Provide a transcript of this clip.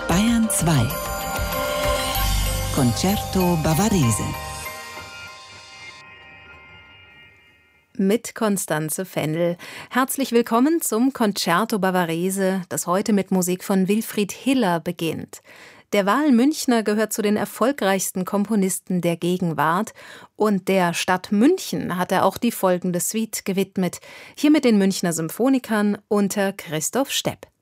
Bayern 2 Concerto Bavarese mit Constanze Fendel. Herzlich willkommen zum Concerto Bavarese, das heute mit Musik von Wilfried Hiller beginnt. Der Wahlmünchner gehört zu den erfolgreichsten Komponisten der Gegenwart und der Stadt München hat er auch die folgende Suite gewidmet, hier mit den Münchner Symphonikern unter Christoph Stepp.